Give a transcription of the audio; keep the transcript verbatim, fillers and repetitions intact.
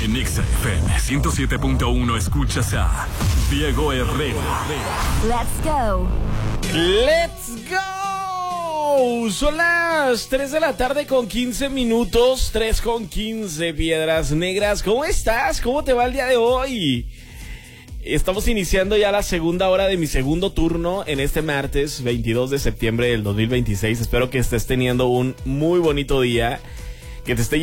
En X F M ciento siete punto uno escuchas a Diego Herrera. Let's go. Let's go. Son las tres de la tarde con quince minutos. tres con quince, Piedras Negras. ¿Cómo estás? ¿Cómo te va el día de hoy? Estamos iniciando ya la segunda hora de mi segundo turno en este martes veintidós de septiembre del dos mil veintiséis. Espero que estés teniendo un muy bonito día, que te esté